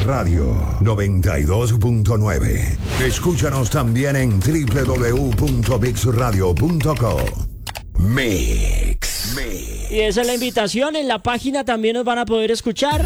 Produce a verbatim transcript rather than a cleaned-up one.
Radio noventa y dos punto nueve. Escúchanos también en doble u doble u doble u punto mix radio punto co. Mix. Y esa es la invitación. En la página también nos van a poder escuchar.